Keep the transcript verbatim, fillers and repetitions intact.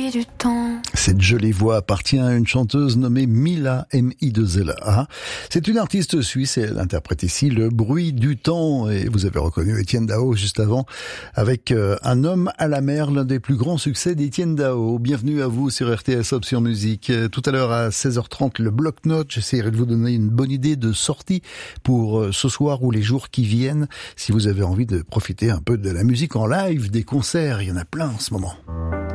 bruit du temps. Cette jolie voix appartient à une chanteuse nommée Mila, M I deux L A. C'est une artiste suisse et elle interprète ici le bruit du temps. Et vous avez reconnu Etienne Dao juste avant avec euh, Un homme à la mer, l'un des plus grands succès d'Etienne Dao. Bienvenue à vous sur R T S Option Musique. Tout à l'heure à seize heures trente, le bloc-notes. J'essaierai de vous donner une bonne idée de sortie pour euh, ce soir ou les jours qui viennent. Si vous avez envie de profiter un peu de la musique en live, des concerts, il y en a plein en ce moment.